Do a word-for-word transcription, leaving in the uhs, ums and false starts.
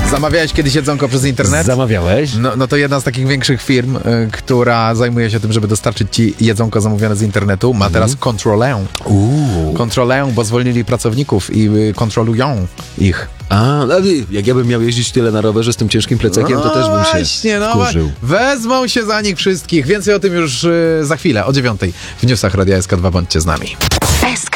Zamawiałeś kiedyś jedzonko przez internet? Zamawiałeś? No, no to jedna z takich większych firm, y, która zajmuje się tym, żeby dostarczyć ci jedzonko zamówione z internetu, ma teraz kontrolę. Uuu. Kontrolę, bo zwolnili pracowników i y, kontrolują ich. A, no, jak ja bym miał jeździć tyle na rowerze z tym ciężkim plecakiem, to też bym się właśnie, no wkurzył. Wezmą się za nich wszystkich. Więcej o tym już y, za chwilę, o dziewiątej w newsach Radia S K dwa. Bądźcie z nami.